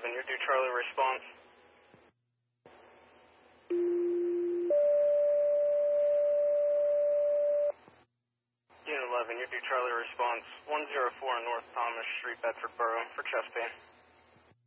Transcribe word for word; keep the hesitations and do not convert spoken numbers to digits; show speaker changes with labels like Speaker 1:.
Speaker 1: eleven, you're due Charlie response. Unit eleven, you're due Charlie response. one oh four North Thomas Street, Bedford Borough, for chest pain.